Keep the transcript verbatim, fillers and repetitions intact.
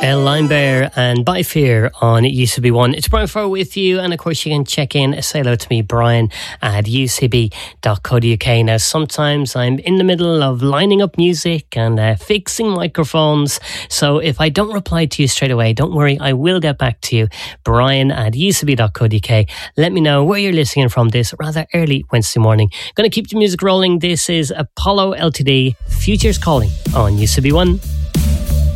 Lime Bear and By Fear on U C B One. It's Brian Farr with you, and of course you can check in, say hello to me, Brian at u c b dot co dot u k. Now sometimes I'm in the middle of lining up music and uh, fixing microphones, so if I don't reply to you straight away, don't worry, I will get back to you. Brian at u c b dot co dot u k. Let me know where you're listening from this rather early Wednesday morning. Going to keep the music rolling. This is Apollo L T D, Futures Calling on U C B One.